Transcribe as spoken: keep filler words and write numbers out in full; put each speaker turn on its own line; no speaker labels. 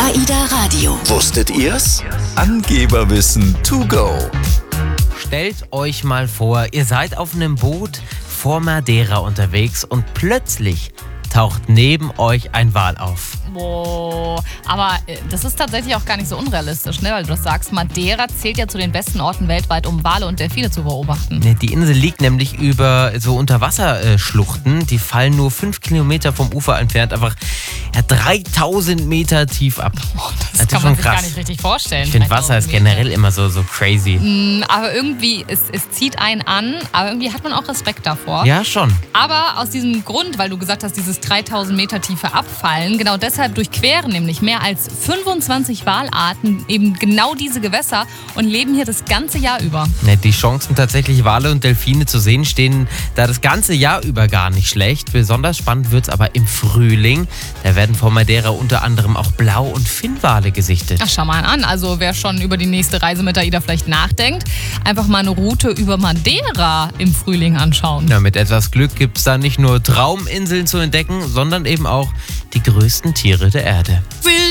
AIDA Radio.
Wusstet ihr's? Angeberwissen to go.
Stellt euch mal vor, ihr seid auf einem Boot vor Madeira unterwegs und plötzlich taucht neben euch ein Wal auf.
Boah, aber äh, das ist tatsächlich auch gar nicht so unrealistisch, ne? Weil du das sagst, Madeira zählt ja zu den besten Orten weltweit, um Wale und Delfine zu beobachten.
Ne, Die Insel liegt nämlich über so Unterwasserschluchten, die fallen nur fünf Kilometer vom Ufer entfernt, einfach ja, dreitausend Meter tief ab.
Boah, das,
Das
kann
ist
man
schon
sich
krass.
gar nicht richtig vorstellen.
Ich finde Wasser ist generell immer so, so crazy.
Mm, aber irgendwie, es, es zieht einen an, aber irgendwie hat man auch Respekt davor.
Ja, schon.
Aber aus diesem Grund, weil du gesagt hast, dieses dreitausend Meter tiefe Abfallen, genau deshalb durchqueren nämlich mehr als fünfundzwanzig Walarten eben genau diese Gewässer und leben hier das ganze Jahr über.
Ne, Die Chancen, tatsächlich Wale und Delfine zu sehen, stehen da das ganze Jahr über gar nicht schlecht. Besonders spannend wird es aber im Frühling. Da werden vor Madeira unter anderem auch Blau- und Finnwale gesichtet.
Ach, schau mal an. Also wer schon über die nächste Reise mit AIDA vielleicht nachdenkt, einfach mal eine Route über Madeira im Frühling anschauen.
Ja, mit etwas Glück gibt es da nicht nur Trauminseln zu entdecken, sondern eben auch die größten Tiere der Erde.